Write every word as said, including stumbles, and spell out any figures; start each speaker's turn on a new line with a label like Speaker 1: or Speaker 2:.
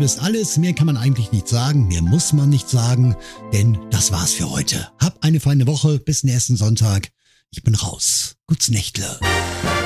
Speaker 1: Liebe ist alles. Mehr kann man eigentlich nicht sagen. Mehr muss man nicht sagen. Denn das war's für heute. Hab eine feine Woche. Bis nächsten Sonntag. Ich bin raus. Gut's Nächtle.